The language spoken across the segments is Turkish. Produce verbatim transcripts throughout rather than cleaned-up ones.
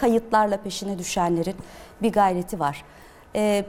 kayıtlarla peşine düşenlerin bir gayreti var. Ee,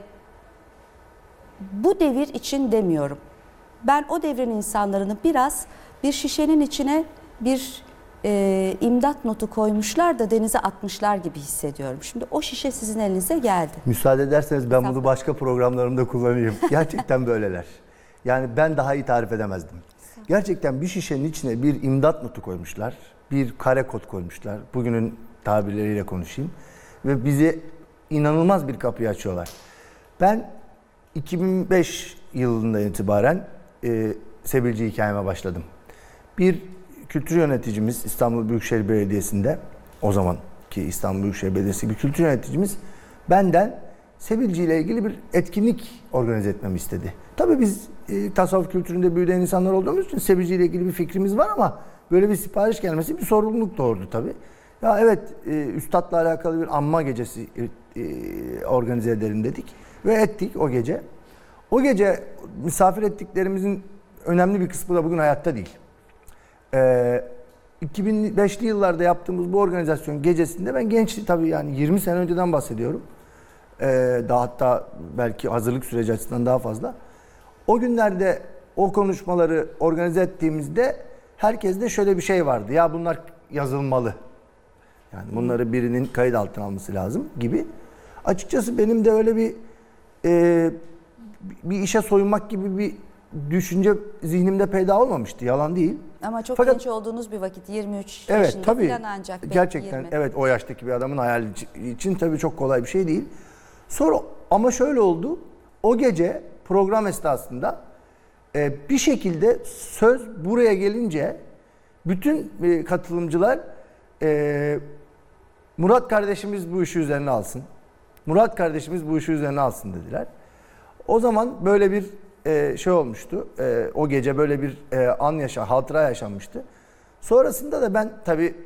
bu devir için demiyorum. Ben o devrin insanlarını biraz bir şişenin içine bir e, imdat notu koymuşlar da denize atmışlar gibi hissediyorum. Şimdi o şişe sizin elinize geldi. Müsaade ederseniz ben bunu başka programlarımda kullanayım. Gerçekten böyleler. Yani ben daha iyi tarif edemezdim. Gerçekten bir şişenin içine bir imdat notu koymuşlar. Bir kare kod koymuşlar. Bugünün tabirleriyle konuşayım. Ve bizi inanılmaz bir kapıyı açıyorlar. Ben iki bin beş yılından itibaren e, Sebilci hikayeme başladım. Bir kültür yöneticimiz İstanbul Büyükşehir Belediyesi'nde, o zamanki İstanbul Büyükşehir Belediyesi bir kültür yöneticimiz benden Sebilci ile ilgili bir etkinlik organize etmemi istedi. Tabii biz e, tasavvuf kültüründe büyüyen insanlar olduğumuz için Sebilci ile ilgili bir fikrimiz var ama böyle bir sipariş gelmesi bir sorumluluk doğurdu tabii. Ya evet, e, üstadla alakalı bir anma gecesi e, organize edelim dedik ve ettik o gece. O gece misafir ettiklerimizin önemli bir kısmı da bugün hayatta değil. Ee, iki bin beşli yıllarda yaptığımız bu organizasyon gecesinde ben gençti tabii, yani yirmi sene önceden bahsediyorum. Ee, daha hatta belki hazırlık süreci açısından daha fazla. O günlerde o konuşmaları organize ettiğimizde herkeste şöyle bir şey vardı. Ya bunlar yazılmalı. Yani bunları birinin kayıt altına alması lazım gibi. Açıkçası benim de öyle bir e, bir işe soyunmak gibi bir düşünce zihnimde peyda olmamıştı. Yalan değil. Ama çok Fakat, genç olduğunuz bir vakit, yirmi üç evet, yaşında tabii, falan ancak. gerçekten yirmi. evet, o yaştaki bir adamın hayali için tabii çok kolay bir şey değil. Sonra ama şöyle oldu. O gece program esnasında e, bir şekilde söz buraya gelince bütün e, katılımcılar e, Murat kardeşimiz bu işi üzerine alsın. Murat kardeşimiz bu işi üzerine alsın dediler. O zaman böyle bir e, şey olmuştu. E, o gece böyle bir e, an yaşa, hatıra yaşanmıştı. Sonrasında da ben tabii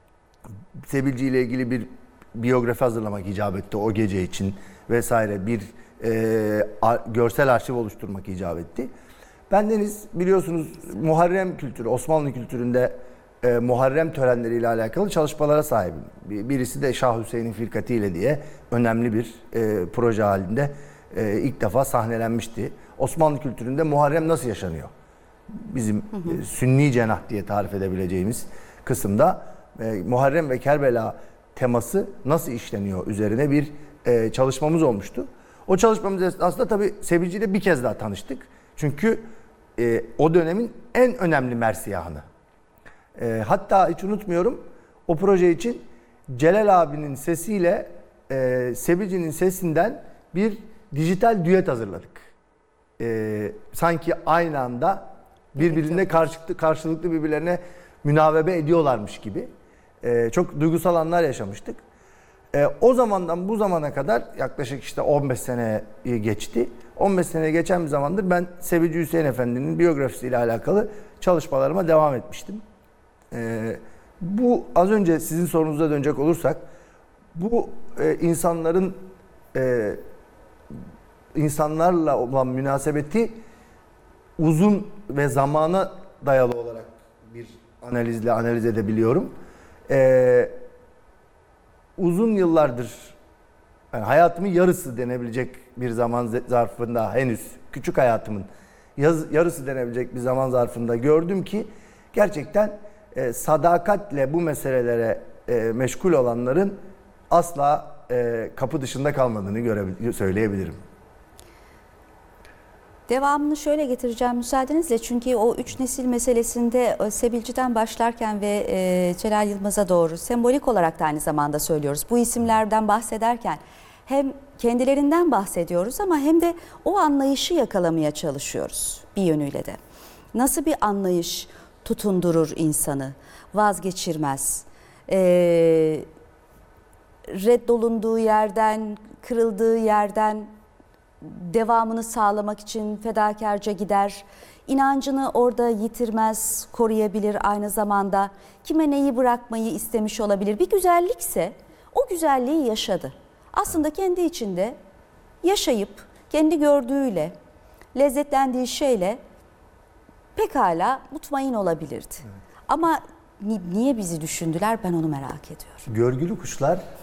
Sebilci ile ilgili bir biyografi hazırlamak icap etti o gece için vesaire, bir e, a, görsel arşiv oluşturmak icap etti. Bendeniz biliyorsunuz Muharrem kültürü, Osmanlı kültüründe e, Muharrem törenleriyle alakalı çalışmalara sahibim. Birisi de Şah Hüseyin'in Firkati ile diye önemli bir e, proje halinde e, ilk defa sahnelenmişti. Osmanlı kültüründe Muharrem nasıl yaşanıyor? Bizim hı hı. E, Sünni cenah diye tarif edebileceğimiz kısımda e, Muharrem ve Kerbela teması nasıl işleniyor üzerine bir e, çalışmamız olmuştu. O çalışmamız esnasında tabii Sebilci ile bir kez daha tanıştık. Çünkü e, o dönemin en önemli mersiyahını. E, hatta hiç unutmuyorum, o proje için Celal abinin sesiyle e, Sebilci'nin sesinden bir dijital düet hazırladık. E, sanki aynı anda birbirine karşılıklı, karşılıklı birbirlerine münavebe ediyorlarmış gibi. E, çok duygusal anlar yaşamıştık. E, o zamandan bu zamana kadar yaklaşık işte on beş sene geçti. on beş sene geçen bir zamandır ben Sebilci Hüseyin Efendi'nin biyografisiyle alakalı çalışmalarıma devam etmiştim. E, bu az önce sizin sorunuza dönecek olursak, bu e, insanların e, insanlarla olan münasebeti uzun ve zamana dayalı olarak bir analizle analiz edebiliyorum. Ee, uzun yıllardır, yani hayatımın yarısı denebilecek bir zaman zarfında, henüz küçük hayatımın yaz, yarısı denebilecek bir zaman zarfında gördüm ki gerçekten e, sadakatle bu meselelere e, meşgul olanların asla e, kapı dışında kalmadığını görebil- söyleyebilirim. Devamını şöyle getireceğim müsaadenizle, çünkü o üç nesil meselesinde Sebilci'den başlarken ve e, Celal Yılmaz'a doğru sembolik olarak da aynı zamanda söylüyoruz. Bu isimlerden bahsederken hem kendilerinden bahsediyoruz ama hem de o anlayışı yakalamaya çalışıyoruz bir yönüyle de. Nasıl bir anlayış tutundurur insanı, vazgeçirmez, e, reddolunduğu yerden, kırıldığı yerden devamını sağlamak için fedakarca gider. İnancını orada yitirmez, koruyabilir aynı zamanda. Kime neyi bırakmayı istemiş olabilir. Bir güzellikse o güzelliği yaşadı. Aslında kendi içinde yaşayıp, kendi gördüğüyle, lezzetlendiği şeyle pekala mutmain olabilirdi. Evet. Ama niye bizi düşündüler, ben onu merak ediyorum. Görgülü kuşlar